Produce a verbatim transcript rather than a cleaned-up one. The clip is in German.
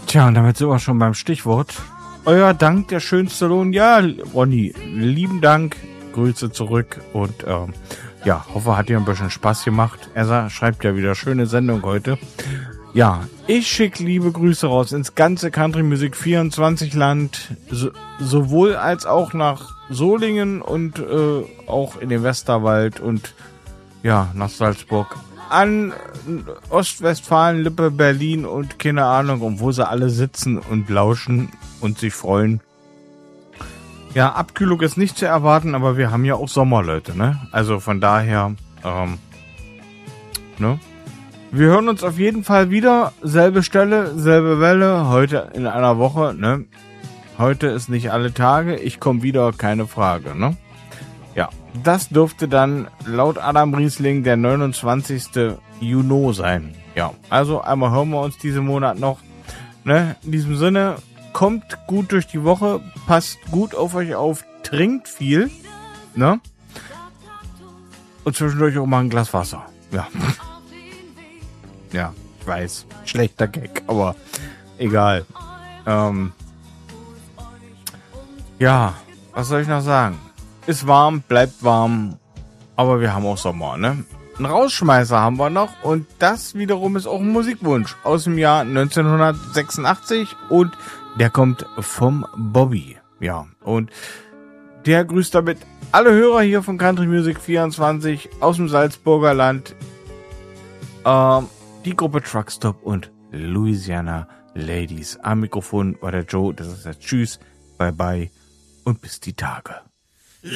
Tja, und damit sind wir schon beim Stichwort. Euer Dank, der schönste Lohn. Ja, Ronny, lieben Dank. Grüße zurück und ähm, ja, hoffe, hat dir ein bisschen Spaß gemacht. Er schreibt ja wieder schöne Sendung heute. Ja, ich schicke liebe Grüße raus ins ganze Country Music vierundzwanzig Land, so, sowohl als auch nach Solingen und äh, auch in den Westerwald und ja, nach Salzburg. An Ostwestfalen, Lippe, Berlin und keine Ahnung, und wo sie alle sitzen und lauschen und sich freuen. Ja, Abkühlung ist nicht zu erwarten, aber wir haben ja auch Sommer, Leute, ne? Also von daher, ähm, ne? Wir hören uns auf jeden Fall wieder. Selbe Stelle, selbe Welle, heute in einer Woche, ne? Heute ist nicht alle Tage, ich komme wieder, keine Frage, ne? Ja, das dürfte dann laut Adam Riesling der neunundzwanzigste Juni sein. Ja, also einmal hören wir uns diesen Monat noch. Ne? In diesem Sinne, kommt gut durch die Woche, passt gut auf euch auf, trinkt viel, ne? Und zwischendurch auch mal ein Glas Wasser. Ja. Ja, ich weiß, schlechter Gag, aber egal. Ähm, ja, was soll ich noch sagen? Ist warm, bleibt warm, aber wir haben auch Sommer, ne? Einen Rausschmeißer haben wir noch und das wiederum ist auch ein Musikwunsch aus dem Jahr neunzehnhundertsechsundachtzig und der kommt vom Bobby. Ja, und der grüßt damit alle Hörer hier von Country Music vierundzwanzig aus dem Salzburger Land, ähm, die Gruppe Truckstop und Louisiana Ladies. Am Mikrofon war der Joe, das ist das Tschüss, bye bye und bis die Tage.